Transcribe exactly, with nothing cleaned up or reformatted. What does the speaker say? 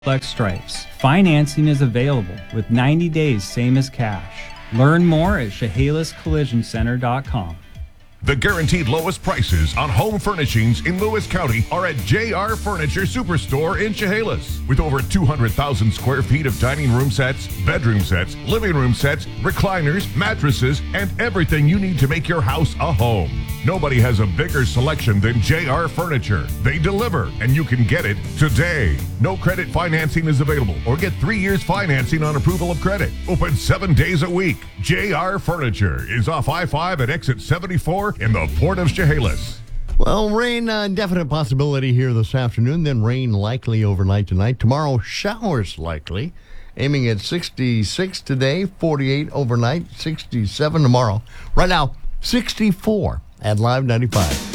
Flex Stripes. Financing is available with ninety days, same as cash. Learn more at Chehalis Collision Center dot com. The guaranteed lowest prices on home furnishings in Lewis County are at J R Furniture Superstore in Chehalis. With over two hundred thousand square feet of dining room sets, bedroom sets, living room sets, recliners, mattresses, and everything you need to make your house a home. Nobody has a bigger selection than J R Furniture. They deliver, and you can get it today. No credit financing is available, or get three years financing on approval of credit. Open seven days a week. J R Furniture is off I five at exit seventy-four in the Port of Chehalis. Well, rain, uh, definite possibility here this afternoon, then rain likely overnight tonight. Tomorrow, showers likely, aiming at sixty-six today, forty-eight overnight, sixty-seven tomorrow. Right now, sixty-four at Live ninety-five.